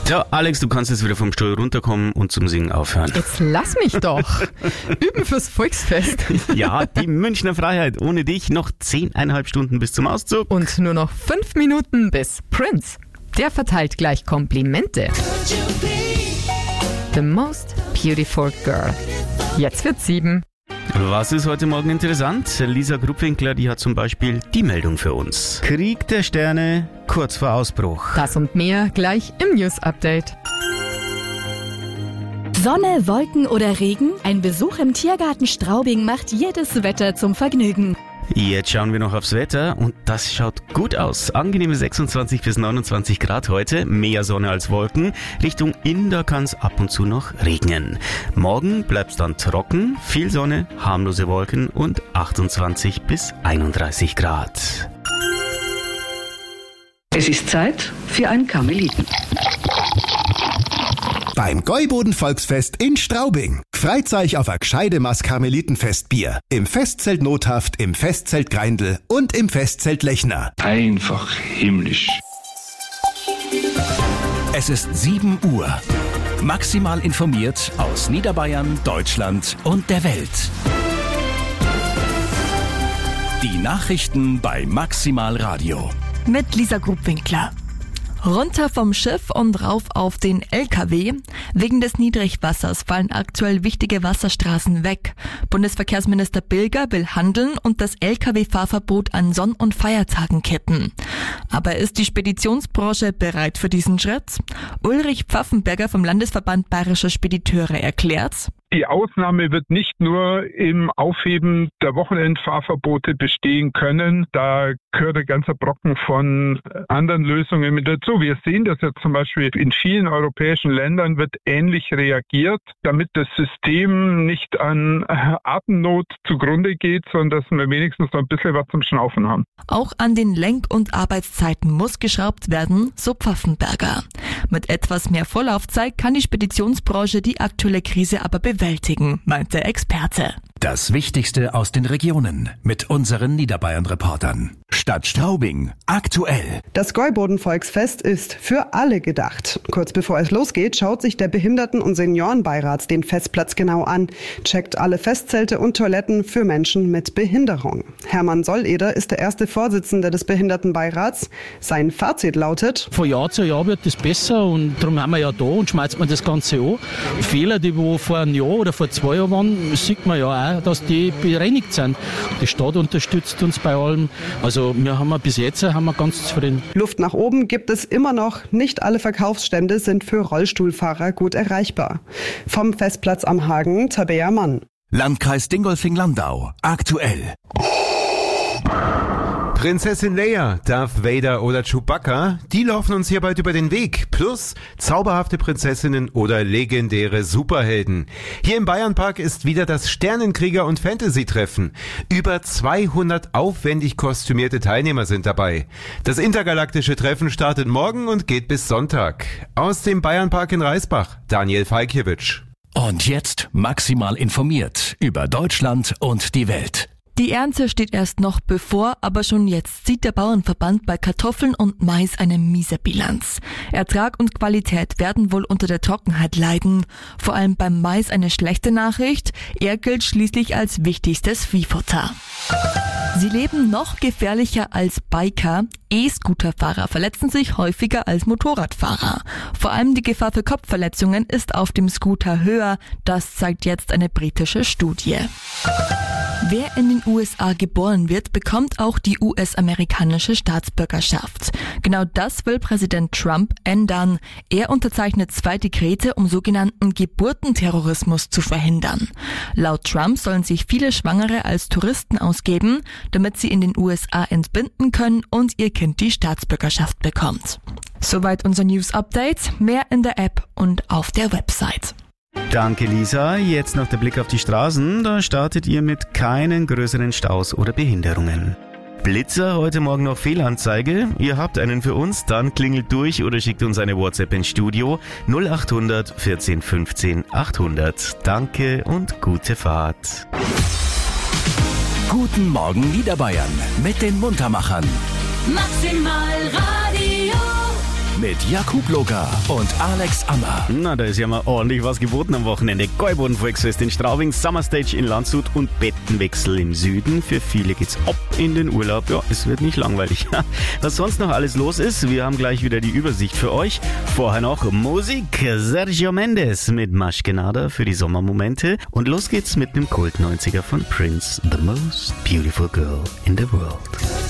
Tja, Alex, du kannst jetzt wieder vom Stuhl runterkommen und zum Singen aufhören. Jetzt lass mich doch. Üben fürs Volksfest. Ja, die Münchner Freiheit. Ohne dich noch 10,5 Stunden bis zum Auszug. Und nur noch 5 Minuten bis Prince. Der verteilt gleich Komplimente. The most beautiful girl. Jetzt wird 7. Was ist heute Morgen interessant? Lisa Gruppwinkler, die hat zum Beispiel die Meldung für uns. Krieg der Sterne kurz vor Ausbruch. Das und mehr gleich im News-Update. Sonne, Wolken oder Regen? Ein Besuch im Tiergarten Straubing macht jedes Wetter zum Vergnügen. Jetzt schauen wir noch aufs Wetter und das schaut gut aus. Angenehme 26 bis 29 Grad heute, mehr Sonne als Wolken. Richtung Inder kann es ab und zu noch regnen. Morgen bleibt es dann trocken, viel Sonne, harmlose Wolken und 28 bis 31 Grad. Es ist Zeit für ein Karmeliten. Beim Gäuboden-Volksfest in Straubing. Freut euch auf ein gescheide Maß Karmelitenfestbier. Im Festzelt Nothaft, im Festzelt Greindl und im Festzelt Lechner. Einfach himmlisch. Es ist 7 Uhr. Maximal informiert aus Niederbayern, Deutschland und der Welt. Die Nachrichten bei Maximal Radio. Mit Lisa Gruppwinkler. Runter vom Schiff und rauf auf den LKW. Wegen des Niedrigwassers fallen aktuell wichtige Wasserstraßen weg. Bundesverkehrsminister Bilger will handeln und das LKW-Fahrverbot an Sonn- und Feiertagen kippen. Aber ist die Speditionsbranche bereit für diesen Schritt? Ulrich Pfaffenberger vom Landesverband Bayerischer Spediteure erklärt: Die Ausnahme wird nicht nur im Aufheben der Wochenendfahrverbote bestehen können. Da gehört ein ganzer Brocken von anderen Lösungen mit dazu. Wir sehen das jetzt zum Beispiel in vielen europäischen Ländern wird ähnlich reagiert, damit das System nicht an Atemnot zugrunde geht, sondern dass wir wenigstens noch ein bisschen was zum Schnaufen haben. Auch an den Lenk- und Arbeitszeiten muss geschraubt werden, so Pfaffenberger. Mit etwas mehr Vorlaufzeit kann die Speditionsbranche die aktuelle Krise aber bewältigen, meint der Experte. Das Wichtigste aus den Regionen mit unseren Niederbayern-Reportern. Stadt Straubing, aktuell. Das Gäuboden-Volksfest ist für alle gedacht. Kurz bevor es losgeht, schaut sich der Behinderten- und Seniorenbeirat den Festplatz genau an, checkt alle Festzelte und Toiletten für Menschen mit Behinderung. Hermann Solleder ist der erste Vorsitzende des Behindertenbeirats. Sein Fazit lautet: Von Jahr zu Jahr wird das besser und darum haben wir ja da und schmeißt man das Ganze an. Fehler, die wo vor einem Jahr oder vor 2 Jahren waren, sieht man ja auch, dass die bereinigt sind. Die Stadt unterstützt uns bei allem. Also wir haben bis jetzt ganz zufrieden. Luft nach oben gibt es immer noch. Nicht alle Verkaufsstände sind für Rollstuhlfahrer gut erreichbar. Vom Festplatz am Hagen, Tabea Mann. Landkreis Dingolfing-Landau, aktuell. Prinzessin Leia, Darth Vader oder Chewbacca, die laufen uns hier bald über den Weg. Plus zauberhafte Prinzessinnen oder legendäre Superhelden. Hier im Bayernpark ist wieder das Sternenkrieger- und Fantasy-Treffen. Über 200 aufwendig kostümierte Teilnehmer sind dabei. Das intergalaktische Treffen startet morgen und geht bis Sonntag. Aus dem Bayernpark in Reisbach, Daniel Falkiewicz. Und jetzt maximal informiert über Deutschland und die Welt. Die Ernte steht erst noch bevor, aber schon jetzt sieht der Bauernverband bei Kartoffeln und Mais eine miese Bilanz. Ertrag und Qualität werden wohl unter der Trockenheit leiden. Vor allem beim Mais eine schlechte Nachricht. Er gilt schließlich als wichtigstes Viehfutter. Sie leben noch gefährlicher als Biker. E-Scooterfahrer verletzen sich häufiger als Motorradfahrer. Vor allem die Gefahr für Kopfverletzungen ist auf dem Scooter höher. Das zeigt jetzt eine britische Studie. Wer in den USA geboren wird, bekommt auch die US-amerikanische Staatsbürgerschaft. Genau das will Präsident Trump ändern. Er unterzeichnet 2 Dekrete, um sogenannten Geburtenterrorismus zu verhindern. Laut Trump sollen sich viele Schwangere als Touristen ausgeben, damit sie in den USA entbinden können und ihr Kind die Staatsbürgerschaft bekommt. Soweit unser News-Update. Mehr in der App und auf der Website. Danke, Lisa. Jetzt noch der Blick auf die Straßen. Da startet ihr mit keinen größeren Staus oder Behinderungen. Blitzer, heute Morgen noch Fehlanzeige. Ihr habt einen für uns, dann klingelt durch oder schickt uns eine WhatsApp ins Studio 0800 14 15 800. Danke und gute Fahrt. Guten Morgen Niederbayern mit den Muntermachern. Maximal Radio. mit Jakub Logar und Alex Ammer. Na, da ist ja mal ordentlich was geboten am Wochenende. Gäuboden-Volksfest in Straubing, Summerstage in Landshut und Bettenwechsel im Süden. Für viele geht's ab in den Urlaub. Ja, es wird nicht langweilig. Was sonst noch alles los ist, wir haben gleich wieder die Übersicht für euch. Vorher noch Musik. Sergio Mendes mit Maschkenada für die Sommermomente. Und los geht's mit dem Kult-90er von Prince, The Most Beautiful Girl in the World.